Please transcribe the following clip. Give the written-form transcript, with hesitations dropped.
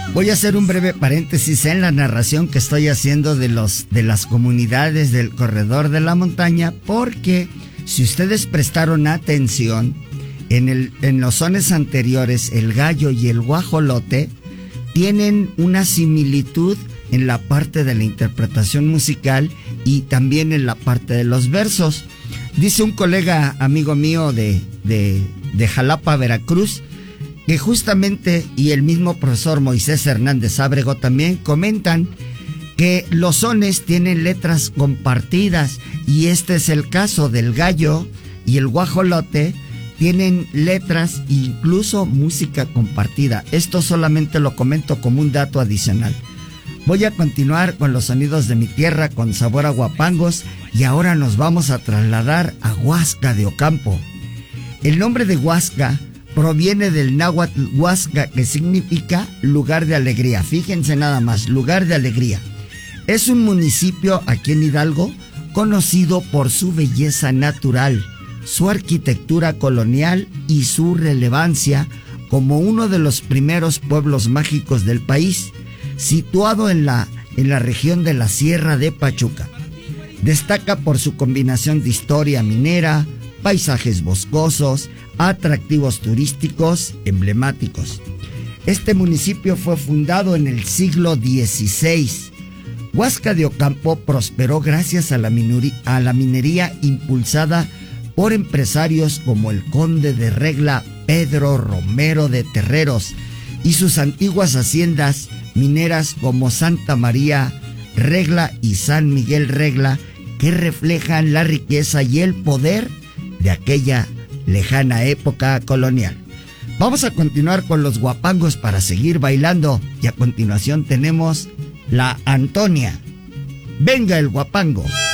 Voy a hacer un breve paréntesis en la narración que estoy haciendo de las comunidades del corredor de la montaña, porque si ustedes prestaron atención, en los sones anteriores, el gallo y el guajolote tienen una similitud en la parte de la interpretación musical y también en la parte de los versos. Dice un colega amigo mío de Jalapa, Veracruz, que justamente, y el mismo profesor Moisés Hernández Ábrego también comentan que los sones tienen letras compartidas, y este es el caso del gallo y el guajolote, tienen letras e incluso música compartida. Esto solamente lo comento como un dato adicional. Voy a continuar con los sonidos de mi tierra con sabor a guapangos, y ahora nos vamos a trasladar a Huasca de Ocampo. El nombre de Huasca proviene del náhuatl huasca, que significa lugar de alegría. Fíjense nada más, lugar de alegría. Es un municipio aquí en Hidalgo conocido por su belleza natural, su arquitectura colonial y su relevancia como uno de los primeros pueblos mágicos del país, situado en la región de la Sierra de Pachuca. Destaca por su combinación de historia minera, paisajes boscosos, atractivos turísticos emblemáticos. Este municipio fue fundado en el siglo XVI. Huasca de Ocampo prosperó gracias a la minería impulsada por empresarios como el conde de Regla Pedro Romero de Terreros y sus antiguas haciendas mineras como Santa María Regla y San Miguel Regla, que reflejan la riqueza y el poder de aquella lejana época colonial. Vamos a continuar con los guapangos para seguir bailando, y a continuación tenemos la Antonia. Venga el guapango.